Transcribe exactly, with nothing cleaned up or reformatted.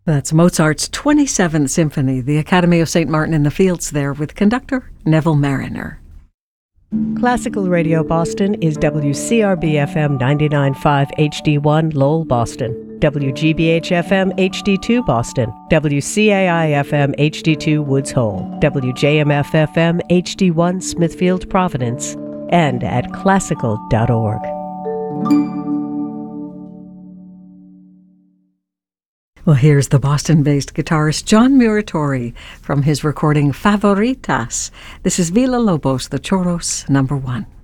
That's Mozart's twenty-seventh Symphony, the Academy of Saint Martin in the Fields there with conductor Neville Mariner. Classical Radio Boston is W C R B F M ninety-nine point five H D one Lowell, Boston, W G B H F M H D two Boston, W C A I F M H D two Woods Hole, W J M F F M H D one Smithfield, Providence, and at classical dot org. Well, here's the Boston-based guitarist John Muratori from his recording Favoritas. This is Villa Lobos, the Choros, number one.